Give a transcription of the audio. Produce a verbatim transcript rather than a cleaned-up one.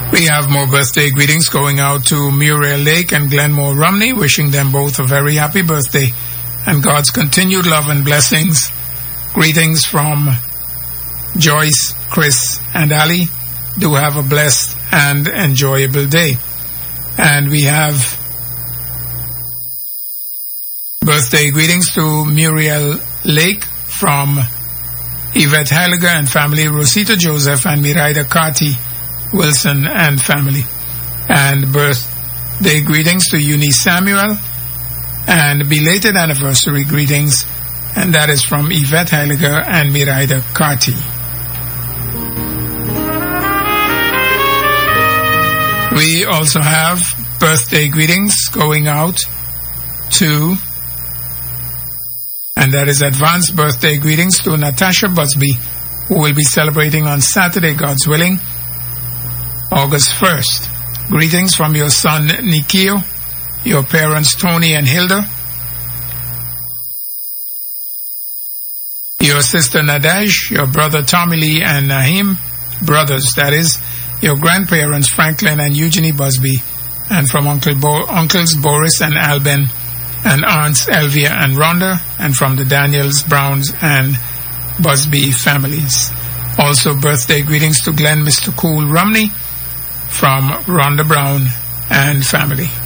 We have more birthday greetings going out to Muriel Lake and Glenmore Romney, wishing them both a very happy birthday and God's continued love and blessings. Greetings from Joyce, Chris, and Ali. Do have a blessed and enjoyable day. And we have birthday greetings to Muriel Lake from Yvette Heiliger and family, Rosita Joseph and Miraida Carty Wilson and family. And birthday greetings to Eunice Samuel and belated anniversary greetings, and that is from Yvette Heiliger and Miraida Carty. We also have birthday greetings going out to, and that is advanced birthday greetings to Natasha Busby, who will be celebrating on Saturday, God's willing, August first. Greetings from your son Nikio, your parents Tony and Hilda, your sister Nadej, your brother Tommy Lee and Nahim, brothers, that is, your grandparents Franklin and Eugenie Busby, and from Uncle Bo- Uncles Boris and Alben, and aunts Elvia and Rhonda, and from the Daniels, Browns, and Busby families. Also birthday greetings to Glenn Mister Cool Romney from Rhonda Brown and family.